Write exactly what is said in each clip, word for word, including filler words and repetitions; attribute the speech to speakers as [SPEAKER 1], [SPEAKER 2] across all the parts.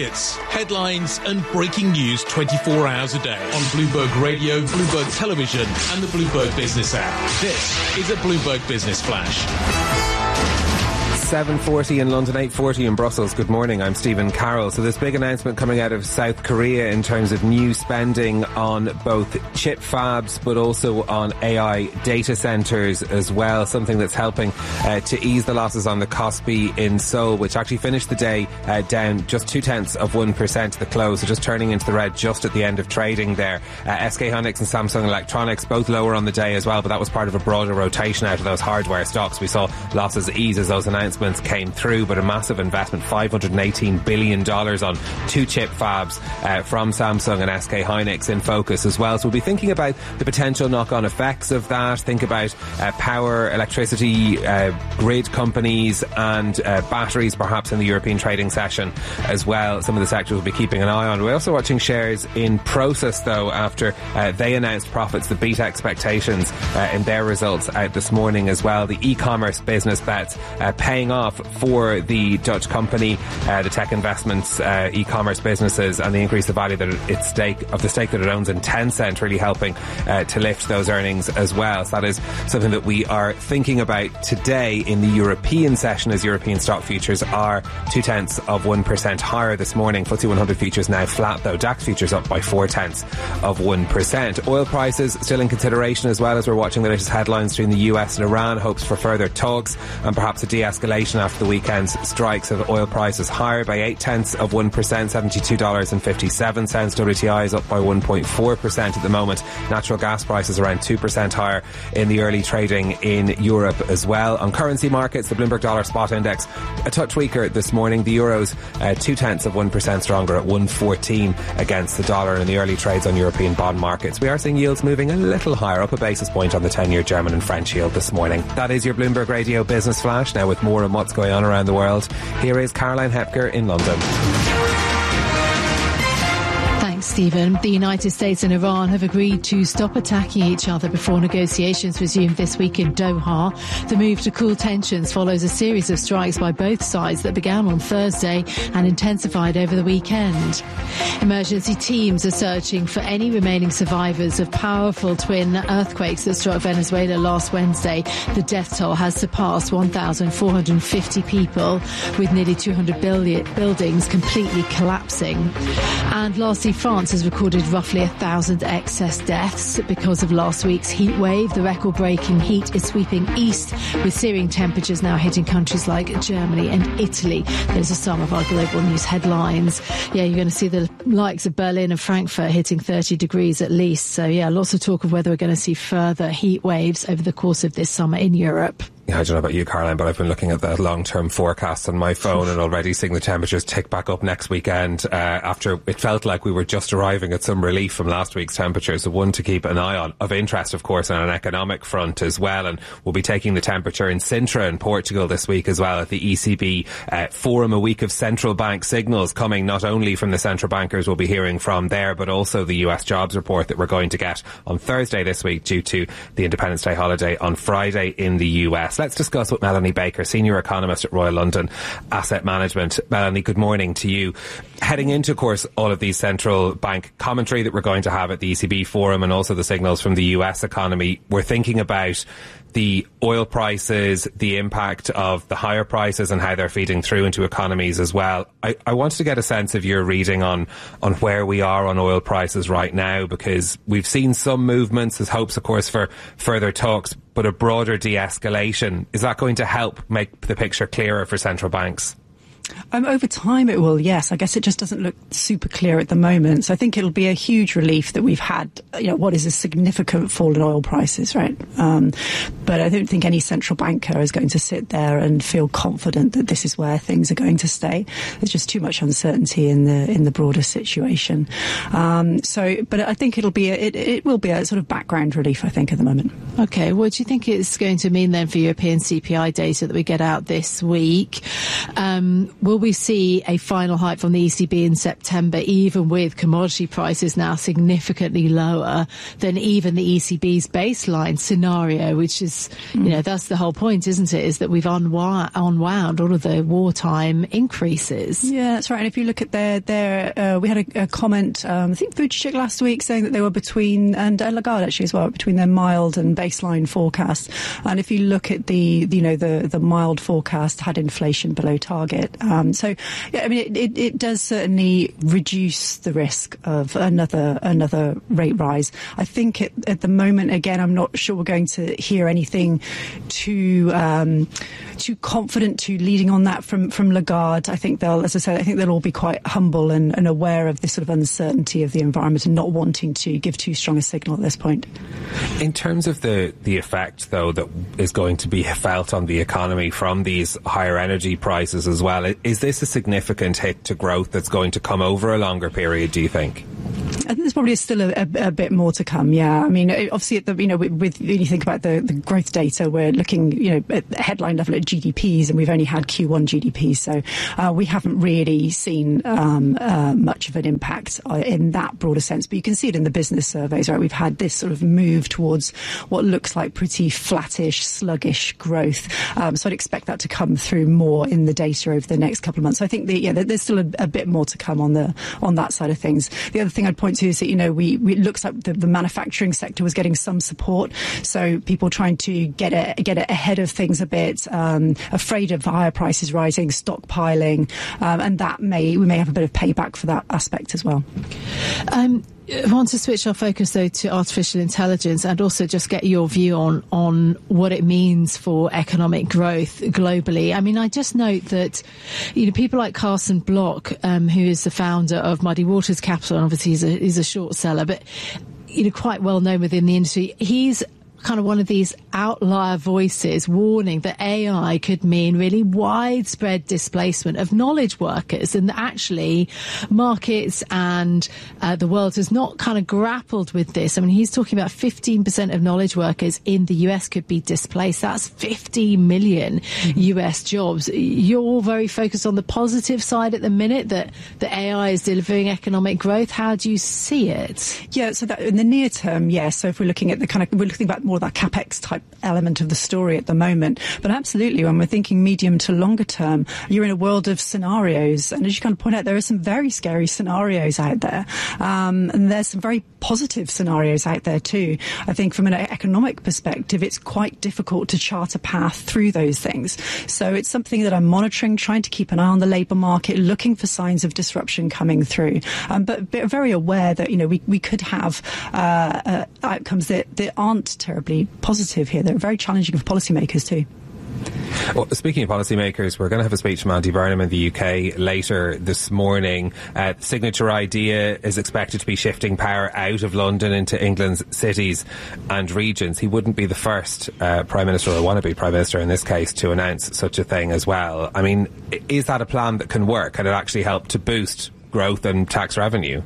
[SPEAKER 1] markets, headlines and breaking news twenty-four hours a day on Bloomberg Radio, Bloomberg Television and the Bloomberg Business app. This is a Bloomberg Business Flash.
[SPEAKER 2] seven forty in London, eight forty in Brussels. Good morning, I'm Stephen Carroll. So this big announcement coming out of South Korea in terms of new spending on both chip fabs but also on A I data centres as well, something that's helping uh, to ease the losses on the Kospi in Seoul, which actually finished the day uh, down just two-tenths of one percent to the close, so just turning into the red just at the end of trading there. Uh, S K Hynix and Samsung Electronics both lower on the day as well, but that was part of a broader rotation out of those hardware stocks. We saw losses ease as those announcements came through, but a massive investment, five hundred eighteen billion dollars on two chip fabs uh, from Samsung and S K Hynix in focus as well. So we'll be thinking about the potential knock-on effects of that, think about uh, power, electricity, uh, grid companies and uh, batteries perhaps in the European trading session as well. Some of the sectors we'll be keeping an eye on. We're also watching shares in Prosus though, after uh, they announced profits that beat expectations uh, in their results out this morning as well. The e-commerce business bets uh, paying off for the Dutch company, uh, the tech investments, uh, e-commerce businesses, and the increase of value that its stake of the stake that it owns in Tencent really helping uh, to lift those earnings as well. So that is something that we are thinking about today in the European session, as European stock futures are two tenths of one percent higher this morning. F T S E one hundred futures now flat though. DAX futures up by four tenths of one percent. Oil prices still in consideration as well, as we're watching the latest headlines between the U S and Iran. Hopes for further talks and perhaps a de-escalation after the weekend's strikes of oil prices higher by eight tenths of one percent, seventy-two dollars and fifty-seven cents. W T I is up by one point four percent at the moment. Natural gas prices around two percent higher in the early trading in Europe as well. On currency markets, the Bloomberg Dollar Spot Index a touch weaker this morning. The Euro's uh, two tenths of one percent stronger at one fourteen against the dollar in the early trades on European bond markets. We are seeing yields moving a little higher, up a basis point on the ten-year German and French yield this morning. That is your Bloomberg Radio Business Flash. Now with more on what's going on around the world, here is Caroline Hepker in London.
[SPEAKER 3] Stephen. The United States and Iran have agreed to stop attacking each other before negotiations resume this week in Doha. The move to cool tensions follows a series of strikes by both sides that began on Thursday and intensified over the weekend. Emergency teams are searching for any remaining survivors of powerful twin earthquakes that struck Venezuela last Wednesday. The death toll has surpassed one thousand four hundred fifty people, with nearly two hundred buildings completely collapsing. And lastly, France France has recorded roughly a thousand excess deaths because of last week's heat wave. The record-breaking heat is sweeping east, with searing temperatures now hitting countries like Germany and Italy. Those are some of our global news headlines. Yeah, you're going to see the likes of Berlin and Frankfurt hitting thirty degrees at least. So yeah, lots of talk of whether we're going to see further heat waves over the course of this summer in Europe.
[SPEAKER 2] Yeah, I don't know about you, Caroline, but I've been looking at the long-term forecasts on my phone and already seeing the temperatures tick back up next weekend uh, after it felt like we were just arriving at some relief from last week's temperatures. So one to keep an eye on. Of interest, of course, on an economic front as well. And we'll be taking the temperature in Sintra in Portugal this week as well at the E C B uh, Forum, a week of central bank signals coming not only from the central bankers we'll be hearing from there, but also the U S jobs report that we're going to get on Thursday this week due to the Independence Day holiday on Friday in the U S. Let's discuss with Melanie Baker, Senior Economist at Royal London Asset Management. Melanie, good morning to you. Heading into, of course, all of these central bank commentary that we're going to have at the E C B Forum and also the signals from the U S economy, we're thinking about the oil prices, the impact of the higher prices and how they're feeding through into economies as well. I, I wanted to get a sense of your reading on, on where we are on oil prices right now, because we've seen some movements. There's hopes, of course, for further talks, but a broader de-escalation. Is that going to help make the picture clearer for central banks?
[SPEAKER 4] Um, over time it will, yes. I guess it just doesn't look super clear at the moment. So I think it'll be a huge relief that we've had, you know, what is a significant fall in oil prices, right? Um, but I don't think any central banker is going to sit there and feel confident that this is where things are going to stay. There's just too much uncertainty in the in the broader situation. Um, so, but I think it'll be a, it, it will be a sort of background relief, I think, at the moment.
[SPEAKER 3] Okay, what do you think it's going to mean then for European C P I data that we get out this week? Um, will we see a final hike from the E C B in September, even with commodity prices now significantly lower than even the E C B's baseline scenario, which is, mm. you know, that's the whole point, isn't it, is that we've unwound, unwound all of the wartime increases.
[SPEAKER 4] Yeah, that's right. And if you look at their, their uh, we had a, a comment, um, I think Buttigieg last week, saying that they were between, and uh, Lagarde actually as well, between their mild and baseline forecast. And if you look at the, you know, the, the mild forecast had inflation below target. Um, so, yeah, I mean, it, it, it does certainly reduce the risk of another another rate rise. I think it, at the moment, again, I'm not sure we're going to hear anything too um, too confident, too leading on that from, from Lagarde. I think they'll, as I said, I think they'll all be quite humble and, and aware of this sort of uncertainty of the environment and not wanting to give too strong a signal at this point.
[SPEAKER 2] In terms of the, the effect, though, that is going to be felt on the economy from these higher energy prices as well, is this a significant hit to growth that's going to come over a longer period, do you think?
[SPEAKER 4] I think there's probably still a, a, a bit more to come. Yeah, I mean, obviously, at the, you know, with, with when you think about the, the growth data, we're looking, you know, at the headline level at G D Ps, and we've only had Q one G D Ps, so uh, we haven't really seen um, uh, much of an impact in that broader sense. But you can see it in the business surveys, right? We've had this sort of move towards what looks like pretty flattish, sluggish growth. Um, so I'd expect that to come through more in the data over the next couple of months. So I think the, yeah, there's still a, a bit more to come on the on that side of things. The other thing I'd point to is that, you know, we, we it looks like the, the manufacturing sector was getting some support. So people trying to get it, get it ahead of things a bit, um, afraid of higher prices rising, stockpiling, um, and that may we may have a bit of payback for that aspect as well.
[SPEAKER 3] Um, I want to switch our focus, though, to artificial intelligence and also just get your view on, on what it means for economic growth globally. I mean, I just note that, you know, people like Carson Block, um, who is the founder of Muddy Waters Capital, and obviously he's a, he's a short seller, but, you know, quite well known within the industry. He's kind of one of these outlier voices warning that A I could mean really widespread displacement of knowledge workers, and that actually markets and uh, the world has not kind of grappled with this. I mean, he's talking about fifteen percent of knowledge workers in the U S could be displaced. That's fifty million mm-hmm. U S jobs. You're all very focused on the positive side at the minute, that the A I is delivering economic growth. How do you see it?
[SPEAKER 4] Yeah, so that in the near term, yes. So if we're looking at the kind of, we're looking about more that capex type element of the story at the moment. But absolutely, when we're thinking medium to longer term, you're in a world of scenarios. And as you kind of point out, there are some very scary scenarios out there. Um, and there's some very positive scenarios out there too. I think from an economic perspective, it's quite difficult to chart a path through those things. So it's something that I'm monitoring, trying to keep an eye on the labour market, looking for signs of disruption coming through. Um, but, but very aware that, you know, we, we could have uh, uh, outcomes that, that aren't terribly positive here. They're very challenging for policymakers too.
[SPEAKER 2] Well, speaking of policymakers, we're going to have a speech from Andy Burnham in the U K later this morning. Uh, Signature Idea is expected to be shifting power out of London into England's cities and regions. He wouldn't be the first uh, Prime Minister, or wannabe Prime Minister in this case, to announce such a thing as well. I mean, is that a plan that can work? Can it actually help to boost growth and tax revenue?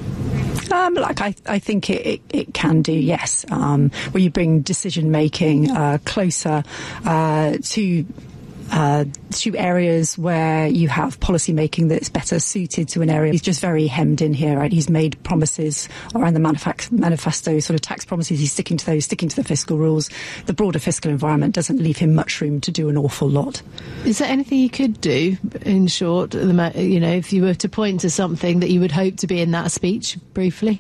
[SPEAKER 4] Um, like I, I think it, it, it can do, yes. Um, where you bring decision making uh, closer uh, to uh, to areas where you have policy making that's better suited to an area. He's just very hemmed in here, right? He's made promises around the manifest- manifesto, sort of tax promises. He's sticking to those, sticking to the fiscal rules. The broader fiscal environment doesn't leave him much room to do an awful lot.
[SPEAKER 3] Is there anything you could do, in short, you know, if you were to point to something that you would hope to be in that speech, briefly?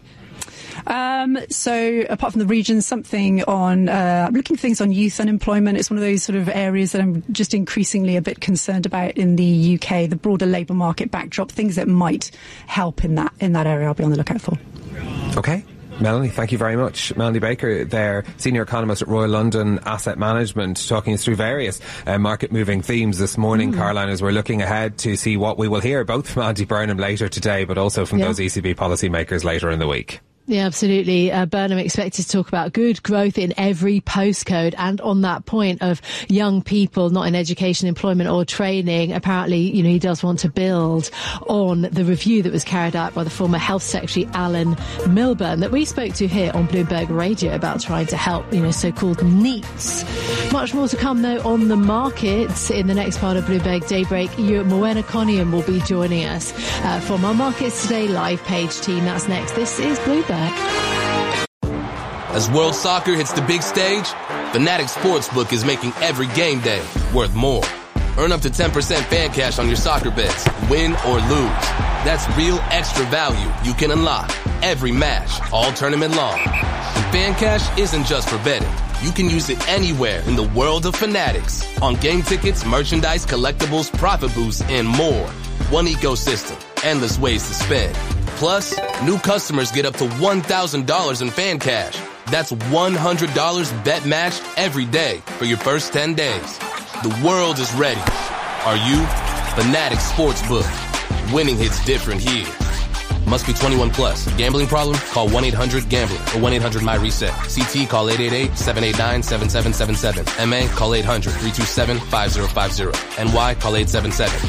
[SPEAKER 4] Um, so apart from the region, something on, uh, I'm looking for things on youth unemployment. It's one of those sort of areas that I'm just increasingly a bit concerned about in the U K, the broader labour market backdrop, things that might help in that, in that area I'll be on the lookout for.
[SPEAKER 2] Okay. Melanie, thank you very much. Melanie Baker there, Senior Economist at Royal London Asset Management, talking us through various uh, market-moving themes this morning, mm. Caroline, as we're looking ahead to see what we will hear, both from Andy Burnham later today, but also from yeah. those E C B policymakers later in the week.
[SPEAKER 3] Yeah, absolutely. Uh, Burnham expected to talk about good growth in every postcode. And on that point of young people not in education, employment or training, apparently, you know, he does want to build on the review that was carried out by the former Health Secretary Alan Milburn that we spoke to here on Bloomberg Radio about trying to help, you know, so-called NEETs. Much more to come, though, on the markets in the next part of Bloomberg Daybreak. Morwenna Coniam will be joining us uh, from our Markets Today live page team. That's next. This is Bloomberg.
[SPEAKER 5] As World Soccer hits the big stage, Fanatics Sportsbook is making every game day worth more. Earn up to ten percent fan cash on your soccer bets, win or lose. That's real extra value you can unlock every match, all tournament long. And fan cash isn't just for betting. You can use it anywhere in the world of Fanatics. On game tickets, merchandise, collectibles, profit boosts, and more. One ecosystem, endless ways to spend. Plus, new customers get up to one thousand dollars in fan cash. That's one hundred dollars bet matched every day for your first ten days. The world is ready. Are you? Fanatics Sportsbook. Winning hits different here. Must be twenty-one plus. Gambling problem? Call one eight hundred gambler or one eight hundred my reset. C T call eight eight eight, seven eight nine, seven seven seven seven. M A call eight hundred, three two seven, five zero five zero. N Y call eight seven seven,